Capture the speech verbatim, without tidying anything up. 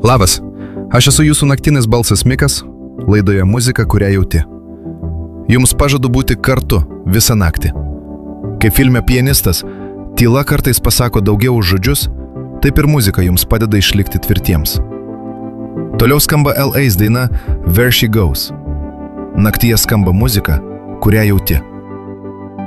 Labas, aš esu jūsų naktinis balsas Mikas, laidoje muzika, kurią jauti. Jums pažadu būti kartu visą naktį. Kaip filme Pianistas, tyla kartais pasako daugiau už žodžius, taip ir muzika jums padeda išlikti tvirtiems. Toliau skamba L A's daina Where She Goes. Naktyje skamba muzika, kurią jauti.